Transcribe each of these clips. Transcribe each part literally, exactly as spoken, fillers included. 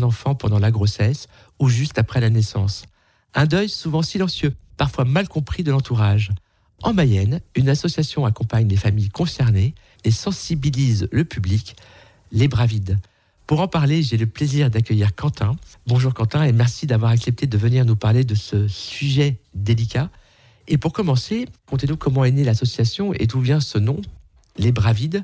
enfant pendant la grossesse ou juste après la naissance. Un deuil souvent silencieux, parfois mal compris de l'entourage. En Mayenne, une association accompagne les familles concernées et sensibilise le public, les Bravides. Pour en parler, j'ai le plaisir d'accueillir Quentin. Bonjour Quentin et merci d'avoir accepté de venir nous parler de ce sujet délicat. Et pour commencer, contez-nous comment est née l'association et d'où vient ce nom, les Bravides.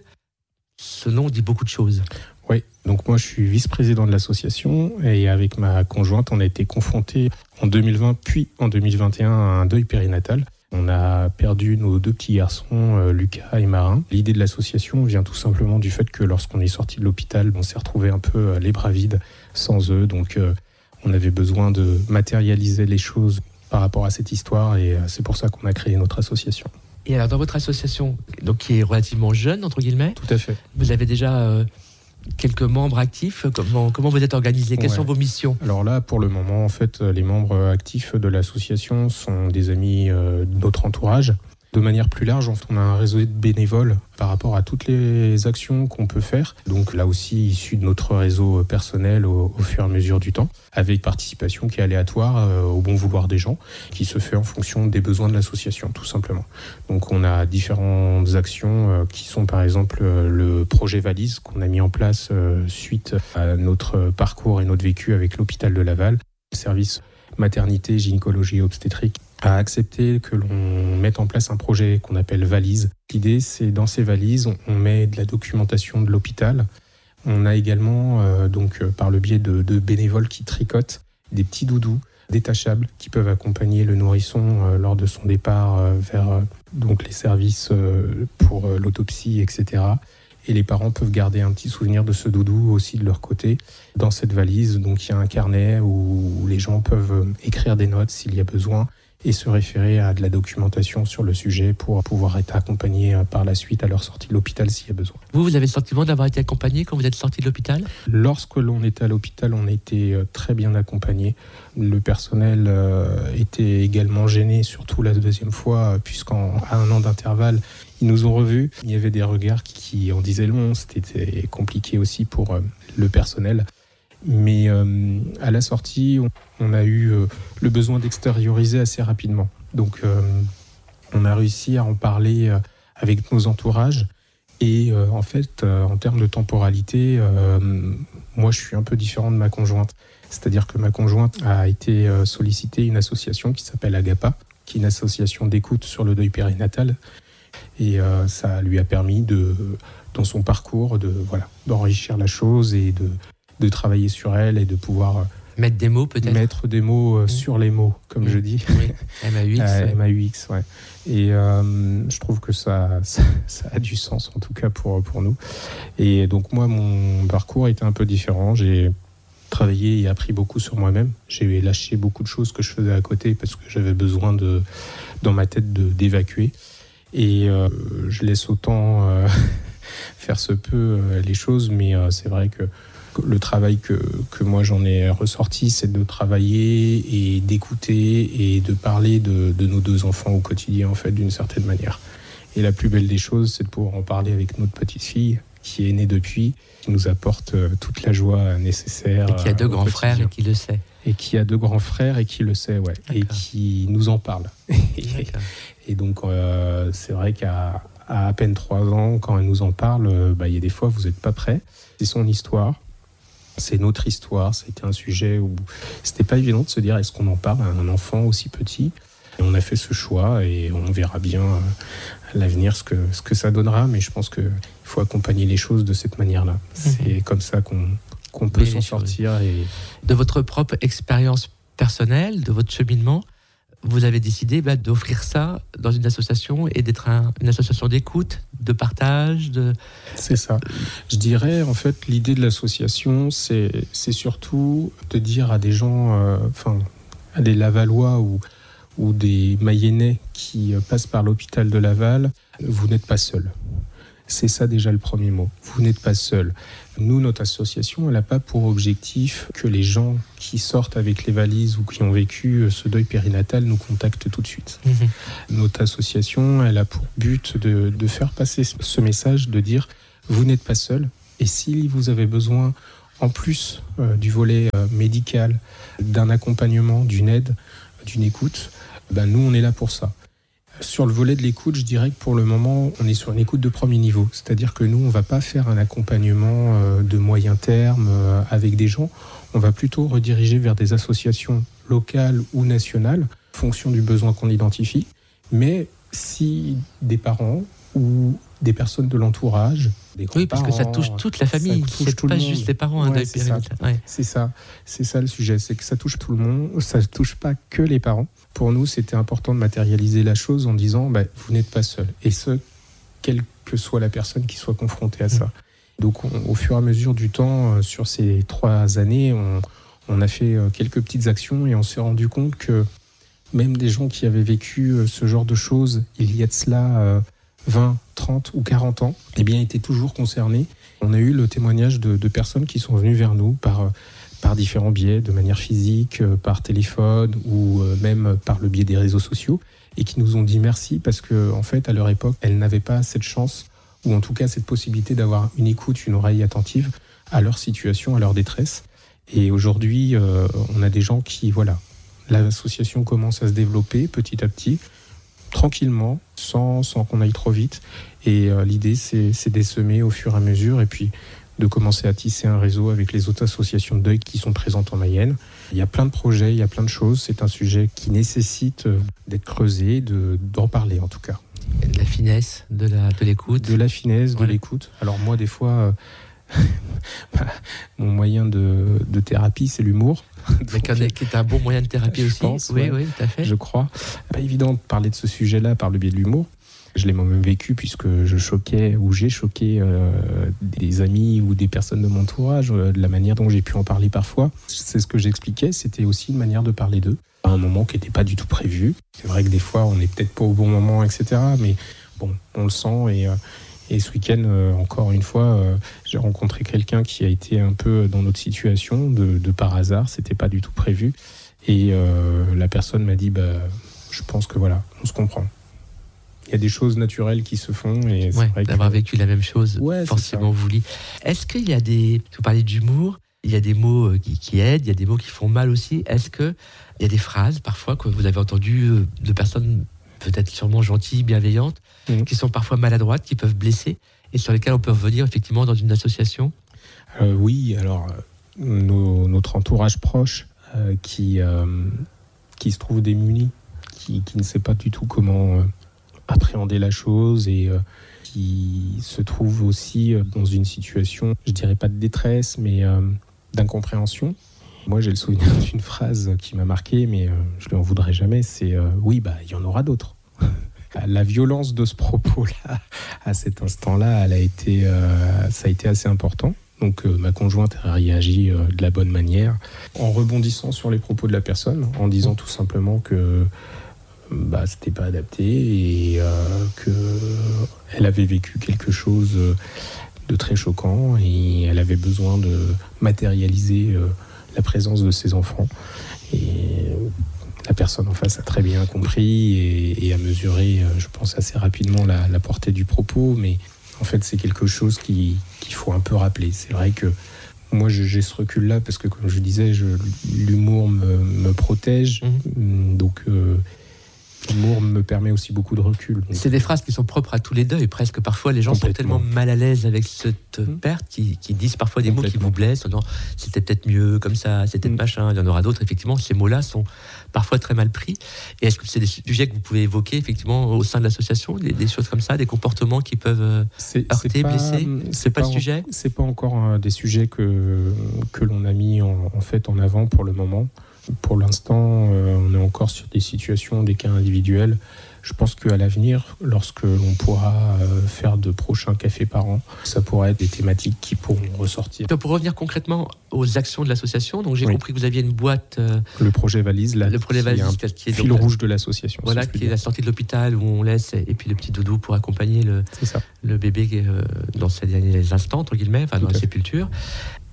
Ce nom dit beaucoup de choses. Oui, donc moi je suis vice-président de l'association et avec ma conjointe, on a été confrontés en deux mille vingt puis en deux mille vingt et un à un deuil périnatal. On a perdu nos deux petits garçons, euh, Lucas et Marin. L'idée de l'association vient tout simplement du fait que lorsqu'on est sorti de l'hôpital, on s'est retrouvé un peu euh, les bras vides sans eux. Donc euh, on avait besoin de matérialiser les choses par rapport à cette histoire et euh, c'est pour ça qu'on a créé notre association. Et alors dans votre association, donc qui est relativement jeune, entre guillemets, tout à fait. Vous avez déjà euh, quelques membres actifs. Comment, comment vous êtes organisé? Quelles ouais. sont vos missions? Alors là, pour le moment, en fait, les membres actifs de l'association sont des amis euh, de notre entourage. De manière plus large, on a un réseau de bénévoles par rapport à toutes les actions qu'on peut faire. Donc là aussi, issu de notre réseau personnel au, au fur et à mesure du temps, avec participation qui est aléatoire euh, au bon vouloir des gens, qui se fait en fonction des besoins de l'association, tout simplement. Donc on a différentes actions euh, qui sont par exemple euh, le projet Valise qu'on a mis en place euh, suite à notre parcours et notre vécu avec l'hôpital de Laval, le service maternité, gynécologie et obstétrique a accepté que l'on mette en place un projet qu'on appelle Valise. L'idée, c'est dans ces valises, on, on met de la documentation de l'hôpital. On a également, euh, donc, par le biais de, de bénévoles qui tricotent, des petits doudous détachables qui peuvent accompagner le nourrisson euh, lors de son départ euh, vers euh, donc les services euh, pour euh, l'autopsie, et cetera. Et les parents peuvent garder un petit souvenir de ce doudou aussi de leur côté dans cette valise. Donc il y a un carnet où les gens peuvent écrire des notes s'il y a besoin et se référer à de la documentation sur le sujet pour pouvoir être accompagnés par la suite à leur sortie de l'hôpital s'il y a besoin. Vous, vous avez le sentiment d'avoir été accompagné quand vous êtes sorti de l'hôpital? Lorsque l'on était à l'hôpital, on était très bien accompagné. Le personnel était également gêné, surtout la deuxième fois, puisqu'à un an d'intervalle, ils nous ont revus. Il y avait des regards qui en disaient long. C'était compliqué aussi pour le personnel. Mais euh, à la sortie, on, on a eu euh, le besoin d'extérioriser assez rapidement. Donc, euh, on a réussi à en parler euh, avec nos entourages. Et euh, en fait, euh, en termes de temporalité, euh, moi, je suis un peu différent de ma conjointe. C'est-à-dire que ma conjointe a été euh, sollicitée une association qui s'appelle Agapa, qui est une association d'écoute sur le deuil périnatal. Et euh, ça lui a permis, de, dans son parcours, de, voilà, d'enrichir la chose et de... de travailler sur elle et de pouvoir mettre des mots peut-être mettre des mots euh, mmh. sur les mots comme mmh. je dis oui. M A U X euh, ouais. M A U X ouais. Et euh, je trouve que ça, ça ça a du sens en tout cas pour pour nous. Et donc moi mon parcours était un peu différent. J'ai travaillé et appris beaucoup sur moi-même. J'ai lâché beaucoup de choses que je faisais à côté parce que j'avais besoin de dans ma tête de d'évacuer. Et euh, je laisse autant euh, faire ce peu euh, les choses, mais euh, c'est vrai que le travail que, que moi j'en ai ressorti, c'est de travailler et d'écouter et de parler de, de nos deux enfants au quotidien, en fait, d'une certaine manière. Et la plus belle des choses, c'est de pouvoir en parler avec notre petite fille, qui est née depuis, qui nous apporte toute la joie nécessaire. Et qui a deux grands quotidien. frères et qui le sait. Et qui a deux grands frères et qui le sait, ouais. D'accord. Et qui nous en parle. Et donc, euh, c'est vrai qu'à à, à peine trois ans, quand elle nous en parle, bah, y a des fois, vous n'êtes pas prêts. C'est son histoire. C'est notre histoire, c'était un sujet où c'était pas évident de se dire est-ce qu'on en parle à un enfant aussi petit. Et on a fait ce choix et on verra bien à l'avenir ce que, ce que ça donnera, mais je pense qu'il faut accompagner les choses de cette manière-là. C'est mmh. comme ça qu'on, qu'on peut oui, s'en sortir. Et... De votre propre expérience personnelle, de votre cheminement, vous avez décidé bah, d'offrir ça dans une association et d'être un, une association d'écoute, de partage, de... C'est ça. Je dirais, en fait, l'idée de l'association, c'est, c'est surtout de dire à des gens, euh, enfin, à des Lavallois ou, ou des Mayennais qui passent par l'hôpital de Laval, vous n'êtes pas seuls. C'est ça déjà le premier mot. Vous n'êtes pas seul. Nous, notre association, elle n'a pas pour objectif que les gens qui sortent avec les valises ou qui ont vécu ce deuil périnatal nous contactent tout de suite. Mmh. Notre association, elle a pour but de, de faire passer ce message, de dire vous n'êtes pas seul. Et si vous avez besoin en plus euh, du volet euh, médical, d'un accompagnement, d'une aide, d'une écoute, ben nous, on est là pour ça. Sur le volet de l'écoute, je dirais que pour le moment, on est sur une écoute de premier niveau. C'est-à-dire que nous, on ne va pas faire un accompagnement euh, de moyen terme euh, avec des gens. On va plutôt rediriger vers des associations locales ou nationales, en fonction du besoin qu'on identifie. Mais si des parents ou des personnes de l'entourage, des oui, parce que ça touche toute la famille, c'est pas juste les parents, un ouais, deuil c'est périnatal. Ça. Ouais. C'est ça, c'est ça le sujet, c'est que ça touche tout le monde, ça ne touche pas que les parents. Pour nous, c'était important de matérialiser la chose en disant, bah, vous n'êtes pas seul, et ce, quelle que soit la personne qui soit confrontée à ça. Mmh. Donc, on, au fur et à mesure du temps, euh, sur ces trois années, on, on a fait euh, quelques petites actions et on s'est rendu compte que même des gens qui avaient vécu euh, ce genre de choses, il y a de cela euh, vingt, trente ou quarante ans, eh bien, étaient toujours concernés. On a eu le témoignage de, de personnes qui sont venues vers nous par, par différents biais, de manière physique, par téléphone ou même par le biais des réseaux sociaux, et qui nous ont dit merci parce que, en fait, à leur époque, elles n'avaient pas cette chance, ou en tout cas cette possibilité d'avoir une écoute, une oreille attentive à leur situation, à leur détresse. Et aujourd'hui, euh, on a des gens qui, voilà, l'association commence à se développer petit à petit, tranquillement, sans, sans qu'on aille trop vite. Et euh, l'idée, c'est, c'est d'essaimer au fur et à mesure et puis de commencer à tisser un réseau avec les autres associations de deuil qui sont présentes en Mayenne. Il y a plein de projets, il y a plein de choses. C'est un sujet qui nécessite d'être creusé, de, d'en parler en tout cas. De la finesse, de, la, de l'écoute. De la finesse, ouais. de l'écoute. Alors moi, des fois, euh, bah, mon moyen de, de thérapie, c'est l'humour. Donc, qui est un bon moyen de thérapie aussi. Pense, oui, ouais, oui, tout à fait. Je crois. Pas évident de parler de ce sujet-là par le biais de l'humour. Je l'ai moi-même vécu puisque je choquais ou j'ai choqué euh, des amis ou des personnes de mon entourage, euh, de la manière dont j'ai pu en parler parfois. C'est ce que j'expliquais, c'était aussi une manière de parler d'eux, à un moment qui n'était pas du tout prévu. C'est vrai que des fois, on n'est peut-être pas au bon moment, et cetera. Mais bon, on le sent et... Euh, Et ce week-end, euh, encore une fois, euh, j'ai rencontré quelqu'un qui a été un peu dans notre situation, de, de par hasard, c'était pas du tout prévu. Et euh, la personne m'a dit, bah, je pense que voilà, on se comprend. Il y a des choses naturelles qui se font. Et c'est ouais, vrai d'avoir que... vécu la même chose, ouais, forcément vous lit. Est-ce qu'il y a des... Vous parlez d'humour, il y a des mots qui, qui aident, il y a des mots qui font mal aussi. Est-ce qu'il y a des phrases, parfois, que vous avez entendues de personnes peut-être sûrement gentilles, bienveillantes, mmh. qui sont parfois maladroites, qui peuvent blesser, et sur lesquelles on peut revenir effectivement dans une association ? euh, Oui, alors, nos, notre entourage proche euh, qui, euh, qui se trouve démuni, qui, qui ne sait pas du tout comment euh, appréhender la chose et euh, qui se trouve aussi dans une situation, je dirais pas de détresse, mais euh, d'incompréhension. Moi, j'ai le souvenir d'une phrase qui m'a marqué, mais euh, je ne lui en voudrais jamais, c'est euh, « oui, bah, il y en aura d'autres ». La violence de ce propos-là, à cet instant-là, elle a été, euh, ça a été assez important. Donc, euh, ma conjointe a réagi euh, de la bonne manière, en rebondissant sur les propos de la personne, en disant tout simplement que bah, c'était pas adapté et euh, qu'elle avait vécu quelque chose de très choquant et elle avait besoin de matérialiser euh, la présence de ses enfants. Et la personne en face a très bien compris et, et a mesuré, je pense, assez rapidement la, la portée du propos. Mais en fait, c'est quelque chose qui, qu'il faut un peu rappeler. C'est vrai que moi, j'ai ce recul-là parce que, comme je disais, je, l'humour me, me protège. Mmh. Donc... Euh, L'humour me permet aussi beaucoup de recul. Donc... C'est des phrases qui sont propres à tous les deuils. Presque parfois, les gens sont tellement mal à l'aise avec cette mmh. perte qu'ils, qu'ils disent parfois des mots qui vous blessent. Non, c'était peut-être mieux comme ça, c'était mmh. machin. Il y en aura d'autres. Effectivement, ces mots-là sont parfois très mal pris. Et est-ce que c'est des sujets que vous pouvez évoquer effectivement au sein de l'association, des, des choses comme ça, des comportements qui peuvent c'est, heurter, c'est pas, blesser C'est, c'est pas, pas le sujet. C'est pas encore euh, des sujets que que l'on a mis en, en fait en avant pour le moment. Pour l'instant, euh, on est encore sur des situations, des cas individuels. Je pense qu'à l'avenir, lorsque l'on pourra euh, faire de prochains cafés par an, ça pourra être des thématiques qui pourront ressortir. Donc pour revenir concrètement aux actions de l'association, donc j'ai oui. compris que vous aviez une boîte... Euh, le projet Valise, là, le projet Valise, qui est un qui est fil donc, rouge de l'association. Voilà, qui est la sortie de l'hôpital où on laisse, et puis le petit doudou pour accompagner le, le bébé euh, dans ses derniers instants, entre guillemets, enfin, dans la sépulture.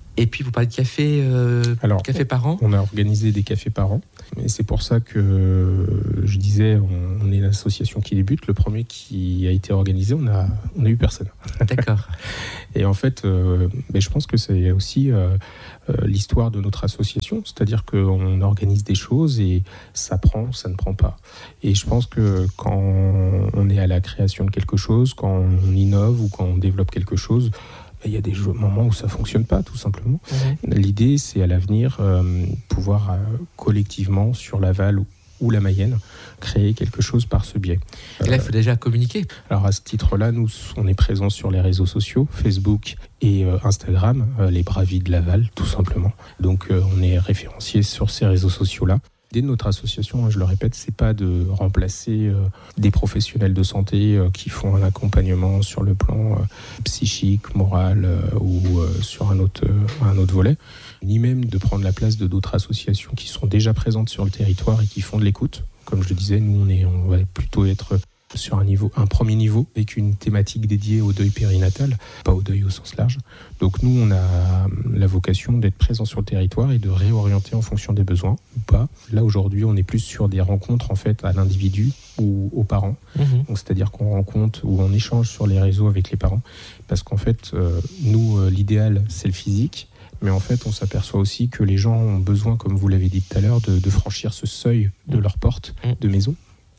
Et puis vous parlez de café, euh, Alors, café par an. On a organisé des cafés par an. Et c'est pour ça que je disais, on, on est l'association qui débute. Le premier qui a été organisé, on a, on a eu personne. D'accord. Et en fait, euh, mais je pense que c'est aussi euh, euh, l'histoire de notre association. C'est-à-dire qu'on organise des choses et ça prend, ça ne prend pas. Et je pense que quand on est à la création de quelque chose, quand on innove ou quand on développe quelque chose, il y a des moments où ça ne fonctionne pas, tout simplement. Mmh. L'idée, c'est à l'avenir euh, pouvoir euh, collectivement, sur Laval ou, ou la Mayenne, créer quelque chose par ce biais. Et là, il faut déjà communiquer. Alors, à ce titre-là, nous, on est présents sur les réseaux sociaux, Facebook et euh, Instagram, euh, les Bravides de Laval, tout simplement. Donc, euh, on est référencié sur ces réseaux sociaux-là. L'idée de notre association, je le répète, c'est pas de remplacer euh, des professionnels de santé euh, qui font un accompagnement sur le plan euh, psychique, moral euh, ou euh, sur un autre, euh, un autre volet, ni même de prendre la place de d'autres associations qui sont déjà présentes sur le territoire et qui font de l'écoute. Comme je le disais, nous on, est, on va plutôt être sur un, niveau, un premier niveau avec une thématique dédiée au deuil périnatal, pas au deuil au sens large. Donc nous, on a la vocation d'être présent sur le territoire et de réorienter en fonction des besoins ou pas. Là, aujourd'hui, on est plus sur des rencontres en fait à l'individu ou aux parents. Mmh. Donc, c'est-à-dire qu'on rencontre ou on échange sur les réseaux avec les parents. Parce qu'en fait, euh, nous, euh, l'idéal, c'est le physique. Mais en fait, on s'aperçoit aussi que les gens ont besoin, comme vous l'avez dit tout à l'heure, de, de franchir ce seuil de leur porte de maison.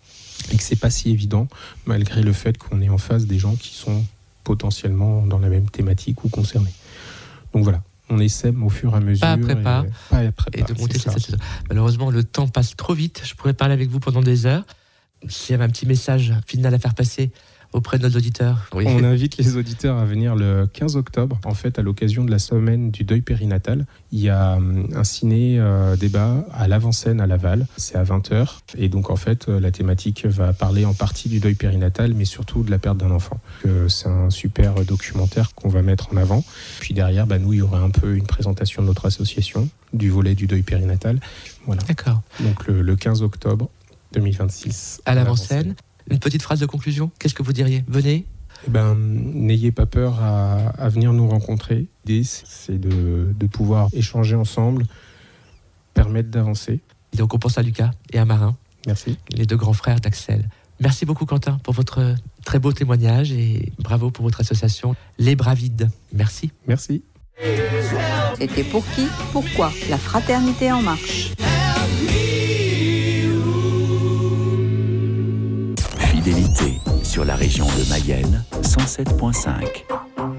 Et que c'est pas si évident, malgré le fait qu'on est en face des gens qui sont potentiellement dans la même thématique ou concernés. Donc voilà, on essaie au fur et à mesure. Pas après pas. Et, pas après et pas, de monter cette saison. Malheureusement, le temps passe trop vite. Je pourrais parler avec vous pendant des heures. S'il y avait un petit message final à faire passer auprès de nos auditeurs. Oui. On invite les auditeurs à venir le quinze octobre, en fait, à l'occasion de la semaine du deuil périnatal. Il y a un ciné-débat à l'avant-scène à Laval, c'est à vingt heures. Et donc, en fait, la thématique va parler en partie du deuil périnatal, mais surtout de la perte d'un enfant. C'est un super documentaire qu'on va mettre en avant. Puis derrière, bah, nous, il y aura un peu une présentation de notre association, du volet du deuil périnatal. Voilà. D'accord. Donc, le, le quinze octobre deux mille vingt-six. À l'avant-scène. Une petite phrase de conclusion, qu'est-ce que vous diriez ? Venez. Eh ben, n'ayez pas peur à, à venir nous rencontrer. L'idée, c'est de, de pouvoir échanger ensemble, permettre d'avancer. Et donc on pense à Lucas et à Marin. Merci. Les deux grands frères d'Axel. Merci beaucoup Quentin pour votre très beau témoignage et bravo pour votre association Les Bravides. Merci. Merci. C'était pour qui ? Pourquoi ? La fraternité en marche. Fidélité sur la région de Mayenne, cent sept virgule cinq.